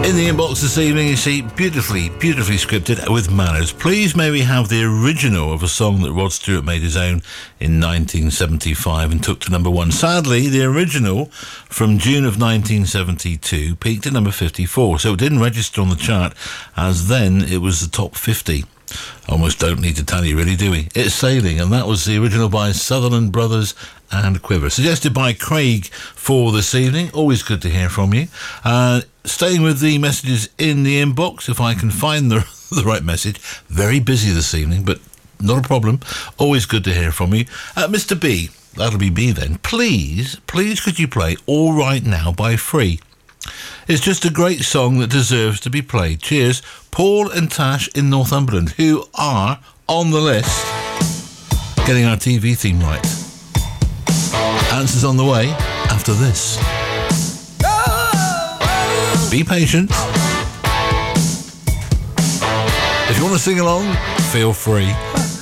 In the inbox this evening, you see, beautifully scripted with manners. Please may we have the original of a song that Rod Stewart made his own in 1975 and took to number one. Sadly, the original from June of 1972 peaked at number 54, so it didn't register on the chart, as then it was the top 50. Almost don't need to tell you, really, do we? It's Sailing, and that was the original by Sutherland Brothers and Quiver. Suggested by Craig for this evening. Always good to hear from you. Staying with the messages in the inbox, if I can find the right message. Very busy this evening, but not a problem. Always good to hear from you. Mr. B, that'll be B then. Please could you play All Right Now by Free? It's just a great song that deserves to be played. Cheers. Paul and Tash in Northumberland, who are on the list. Getting our TV theme right. Answers on the way after this. Be patient. If you want to sing along, feel free.